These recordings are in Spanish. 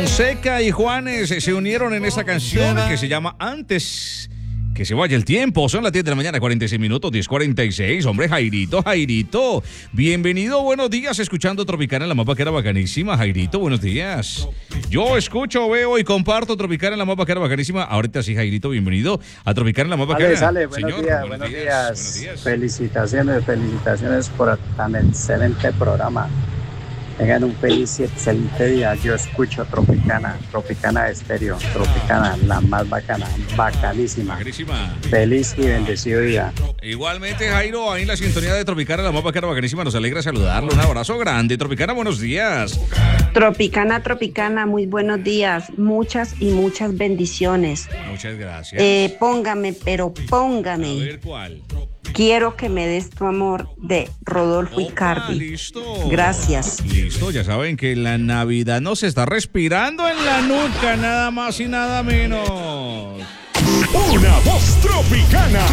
Fonseca y Juanes se unieron en esta canción que se llama Antes que se vaya el tiempo. Son las 10 de la mañana, 46 minutos, 10:46. Hombre, Jairito, bienvenido, buenos días, escuchando Tropicana, la más vaquera bacanísima. Jairito, buenos días. Yo escucho, veo y comparto Tropicana, la más vaquera bacanísima. Ahorita sí, Jairito, bienvenido a Tropicana, la más vaquera. Sale, buenos días. Felicitaciones por tan excelente programa. Tengan un feliz y excelente día. Yo escucho Tropicana Estéreo, Tropicana, la más bacana, bacanísima. Feliz y bendecido día. Igualmente, Jairo, ahí en la sintonía de Tropicana, la más bacana, bacanísima. Nos alegra saludarlo. Un abrazo grande. Tropicana, buenos días. Tropicana, muy buenos días. Muchas y muchas bendiciones. Muchas gracias. Póngame. A ver, ¿cuál? Quiero que me des tu amor de Rodolfo Icardi. Listo. Gracias. Listo, ya saben que la Navidad nos está respirando en la nuca, nada más y nada menos. Una voz tropicana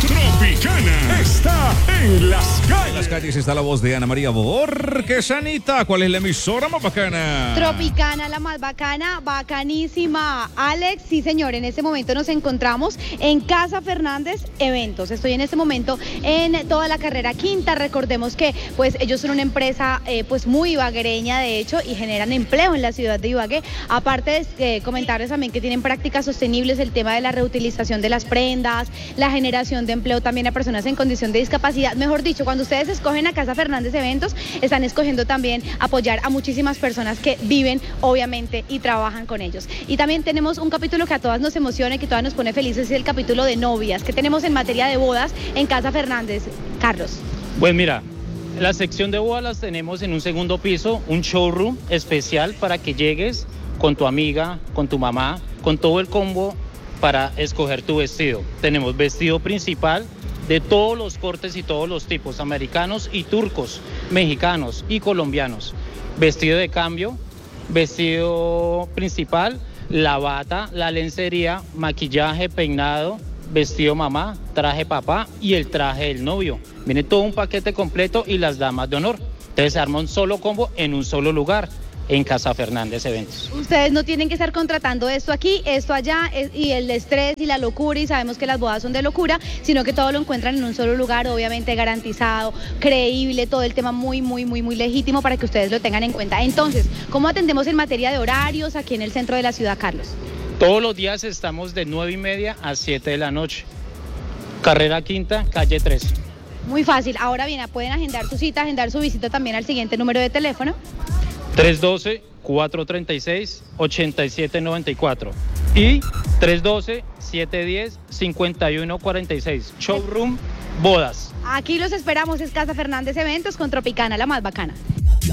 está en las calles. En las calles está la voz de Ana María Borges. Anita, ¿cuál es la emisora más bacana? Tropicana, la más bacana, bacanísima. Alex, sí señor, en este momento nos encontramos en Casa Fernández Eventos. Estoy en este momento en toda la carrera quinta. Recordemos que pues ellos son una empresa pues muy ibaguereña de hecho y generan empleo en la ciudad de Ibagué. Aparte de comentarles también que tienen prácticas sostenibles, el tema de la reutilización de las prendas, la generación de empleo también a personas en condición de discapacidad. Mejor dicho, cuando ustedes escogen a Casa Fernández Eventos, están escogiendo también apoyar a muchísimas personas que viven, obviamente, y trabajan con ellos. Y también tenemos un capítulo que a todas nos emociona y que todas nos pone felices, es el capítulo de novias, que tenemos en materia de bodas en Casa Fernández. Carlos. Pues mira, la sección de bodas las tenemos en un segundo piso, un showroom especial para que llegues con tu amiga, con tu mamá, con todo el combo para escoger tu vestido. Tenemos vestido principal de todos los cortes y todos los tipos, americanos y turcos, mexicanos y colombianos. Vestido de cambio, vestido principal, la bata, la lencería, maquillaje, peinado, vestido mamá, traje papá y el traje del novio. Viene todo un paquete completo y las damas de honor. Entonces se arma un solo combo en un solo lugar. En Casa Fernández Eventos. Ustedes no tienen que estar contratando esto aquí, esto allá, y el estrés y la locura, y sabemos que las bodas son de locura, sino que todo lo encuentran en un solo lugar, obviamente garantizado, creíble, todo el tema muy legítimo para que ustedes lo tengan en cuenta. Entonces, ¿cómo atendemos en materia de horarios aquí en el centro de la ciudad, Carlos? Todos los días estamos de 9:30 a 7 de la noche. Carrera Quinta, calle 3. Muy fácil. Ahora bien, pueden agendar su cita, agendar su visita también al siguiente número de teléfono. 312-436-8794 y 312-710-5146. Showroom Bodas. Aquí los esperamos, es Casa Fernández Eventos con Tropicana, la más bacana.